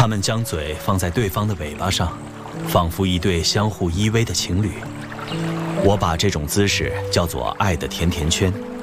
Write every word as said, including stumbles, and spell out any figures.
他们将嘴放在对方的尾巴上，仿佛一对相互依偎的情侣。我把这种姿势叫做“爱的甜甜圈”。